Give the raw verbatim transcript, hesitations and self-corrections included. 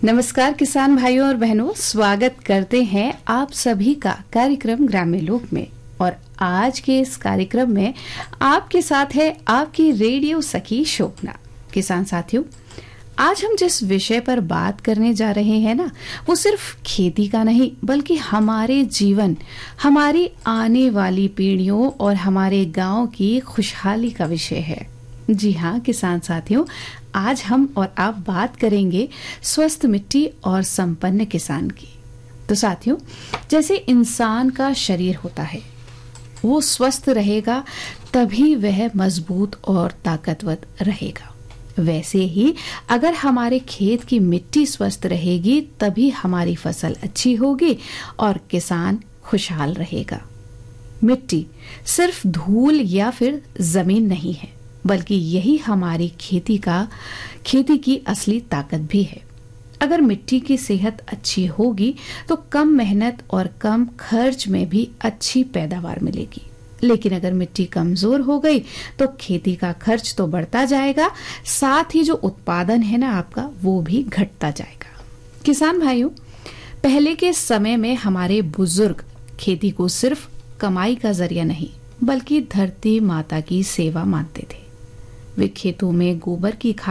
नमस्कार किसान भाइयों और बहनों, स्वागत करते हैं आप सभी का कार्यक्रम ग्राम्य लोक में। और आज के इस कार्यक्रम में आपके साथ है आपकी रेडियो सखी शोभना। किसान साथियों, आज हम जिस विषय पर बात करने जा रहे हैं ना, वो सिर्फ खेती का नहीं बल्कि हमारे जीवन, हमारी आने वाली पीढ़ियों और हमारे गांव की खुशहाली का विषय है। जी हाँ किसान साथियों, आज हम और आप बात करेंगे स्वस्थ मिट्टी और संपन्न किसान की। तो साथियों, जैसे इंसान का शरीर होता है, वो स्वस्थ रहेगा तभी वह मजबूत और ताकतवर रहेगा। वैसे ही अगर हमारे खेत की मिट्टी स्वस्थ रहेगी तभी हमारी फसल अच्छी होगी और किसान खुशहाल रहेगा। मिट्टी सिर्फ धूल या फिर जमीन नहीं है, बल्कि यही हमारी खेती का खेती की असली ताकत भी है। अगर मिट्टी की सेहत अच्छी होगी तो कम मेहनत और कम खर्च में भी अच्छी पैदावार मिलेगी। लेकिन अगर मिट्टी कमजोर हो गई तो खेती का खर्च तो बढ़ता जाएगा, साथ ही जो उत्पादन है ना आपका, वो भी घटता जाएगा। किसान भाइयों, पहले के समय में हमारे बुजुर्ग खेती को सिर्फ कमाई का जरिया नहीं बल्कि धरती माता की सेवा मानते थे। वे खेतों में गोबर की खाद